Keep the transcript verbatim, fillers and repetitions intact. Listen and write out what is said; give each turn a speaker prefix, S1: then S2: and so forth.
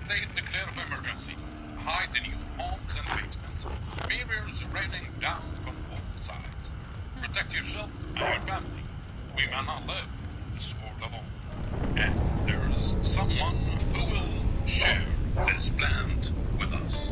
S1: state declare of emergency. Hide in your homes and basements. Mirrors raining down from all sides. Protect yourself and your family. We may not live this world alone. And there's someone who will share this land with us.